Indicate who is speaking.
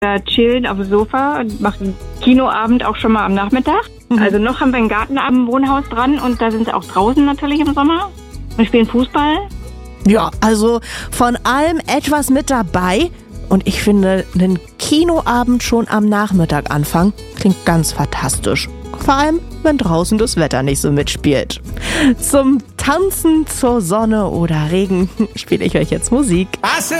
Speaker 1: chillen auf dem Sofa und machen Kinoabend auch schon mal am Nachmittag. Also noch haben wir einen Garten am Wohnhaus dran und da sind sie auch draußen natürlich im Sommer. Wir spielen Fußball.
Speaker 2: Ja, also von allem etwas mit dabei. Und ich finde, einen Kinoabend schon am Nachmittag anfangen, klingt ganz fantastisch. Vor allem, wenn draußen das Wetter nicht so mitspielt. Zum Tanzen, zur Sonne oder Regen spiele ich euch jetzt Musik.